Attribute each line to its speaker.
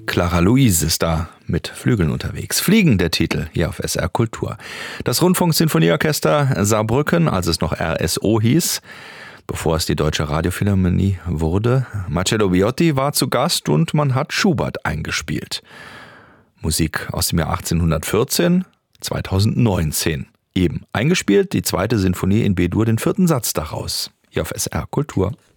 Speaker 1: Clara Luise ist da mit Flügeln unterwegs. Fliegen, der Titel, hier auf SR Kultur. Das Rundfunksinfonieorchester Saarbrücken, als es noch RSO hieß, bevor es die Deutsche Radiophilharmonie wurde. Marcello Viotti war zu Gast und man hat Schubert eingespielt. Musik aus dem Jahr 1814, 2019. Eben eingespielt, die zweite Sinfonie in B-Dur, den vierten Satz daraus. Hier auf SR Kultur.